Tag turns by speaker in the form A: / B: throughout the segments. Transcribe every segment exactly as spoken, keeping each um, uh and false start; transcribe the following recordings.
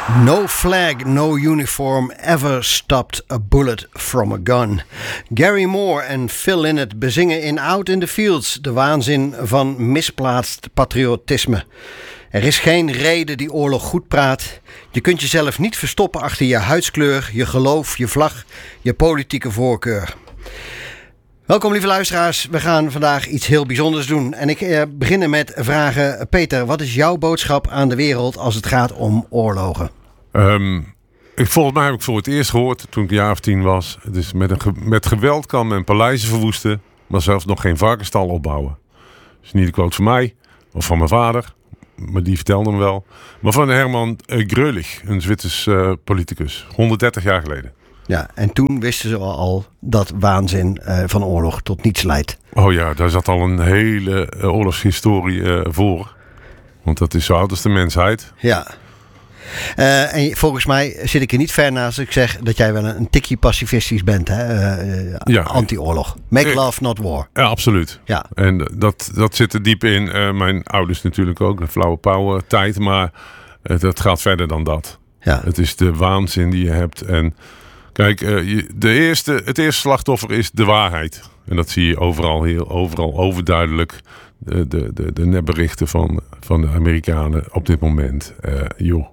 A: No flag, no uniform ever stopped a bullet from a gun. Gary Moore en Phil Lynott bezingen in Out in the Fields de waanzin van misplaatst patriotisme. Er is geen reden die oorlog goed praat. Je kunt jezelf niet verstoppen achter je huidskleur, je geloof, je vlag, je politieke voorkeur. Welkom lieve luisteraars, we gaan vandaag iets heel bijzonders doen. En ik eh, begin met vragen. Peter, wat is jouw boodschap aan de wereld als het gaat om oorlogen?
B: Um, ik, volgens mij heb ik voor het eerst gehoord toen ik een jaar of tien was. Dus met, een ge- met geweld kan men paleizen verwoesten, maar zelfs nog geen varkenstal opbouwen. Dat is niet de quote van mij, of van mijn vader, maar die vertelde hem wel. Maar van Herman uh, Grölich, een Zwitsers uh, politicus, honderddertig jaar geleden.
A: Ja, en toen wisten ze al dat waanzin uh, van oorlog tot niets leidt.
B: Oh ja, daar zat al een hele uh, oorlogshistorie uh, voor. Want dat is zo oud als de mensheid.
A: Ja. Uh, en volgens mij zit ik er niet ver naast als ik zeg dat jij wel een, een tikje pacifistisch bent. Hè? Uh, ja. Anti-oorlog. Make
B: ik,
A: love, not war.
B: Ja, absoluut.
A: Ja.
B: En dat, dat zit er diep in. Uh, mijn ouders natuurlijk ook. De flauwe pauwen tijd. Maar uh, dat gaat verder dan dat.
A: Ja.
B: Het is de waanzin die je hebt. En kijk, uh, je, de eerste, het eerste slachtoffer is de waarheid. En dat zie je overal, heel, overal overduidelijk. De, de, de, de nepberichten van, van de Amerikanen op dit moment. Uh, joh.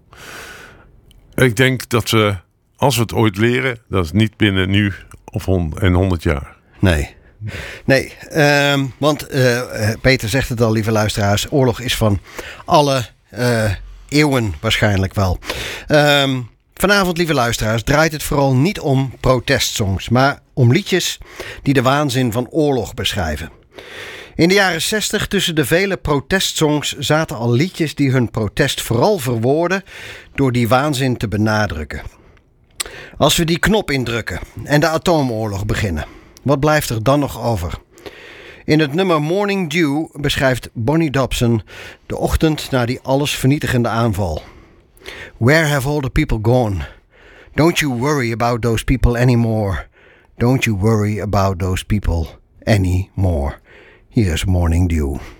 B: Ik denk dat we, als we het ooit leren, dat is niet binnen nu of hond, en honderd jaar.
A: Nee. Nee, um, want uh, Peter zegt het al, lieve luisteraars. Oorlog is van alle uh, eeuwen waarschijnlijk wel. Um, vanavond, lieve luisteraars, draait het vooral niet om protestsongs, maar om liedjes die de waanzin van oorlog beschrijven. In de jaren zestig tussen de vele protestsongs zaten al liedjes die hun protest vooral verwoorden door die waanzin te benadrukken. Als we die knop indrukken en de atoomoorlog beginnen, wat blijft er dan nog over? In het nummer Morning Dew beschrijft Bonnie Dobson de ochtend na die alles vernietigende aanval. Where have all the people gone? Don't you worry about those people anymore. Don't you worry about those people anymore. Here's Morning Dew.